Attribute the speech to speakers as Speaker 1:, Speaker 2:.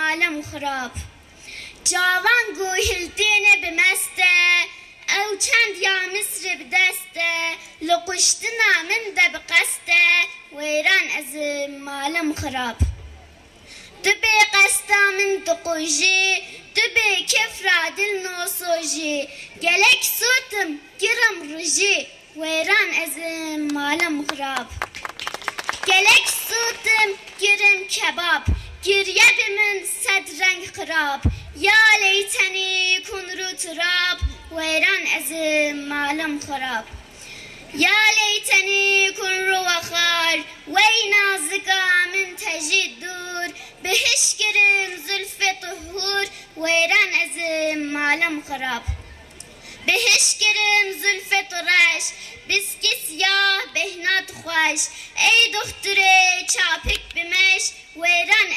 Speaker 1: malem xirab. Cavan guhildîne bimeste, ew çend ya Misrê bi deste, li kuştina min de bi qeste, wêran ez malem xirab. Tu bê qesta min diqujî, tu bê kefra dil nosojî, gelek sotim girim rijî, wêran ez malem xirab. Gelek sotim girim kebab, giriye bi min sed reng xirab, ya leytenî kun rû turab, wêran ez malem xirab. Ya leytenî kun rû xar, wey nazika min tejî dûr, bihişkirin zülfê tuhûr, wêran ez malem xirab. Bihişkirin zülfê tu reş, biskî siyah bêhna tu xweş, ey doxturê çapik bimeş, wêran